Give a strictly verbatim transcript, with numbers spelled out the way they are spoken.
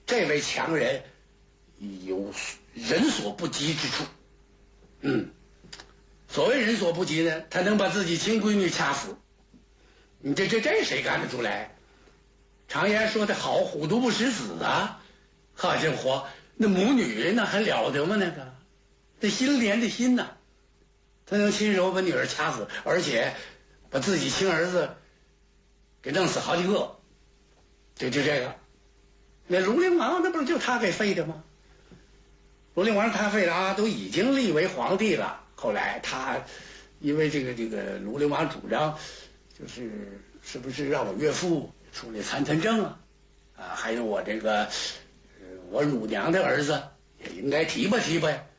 这位强人有人所不及之处。嗯，所谓人所不及呢，他能把自己亲闺女掐死。你这这这谁干得出来？常言说得好，虎毒不食子啊！哈，这活那母女那还了得吗？那个，那心连着心呐、啊，他能亲手把女儿掐死，而且把自己亲儿子给弄死好几个。就就这个，那庐陵王那不是就他给废的吗？庐陵王他废了啊，都已经立为皇帝了。后来他因为这个这个庐陵王主张，就是是不是让我岳父处理参参政啊？啊，还有我这个，呃、我乳娘的儿子也应该提拔提拔呀。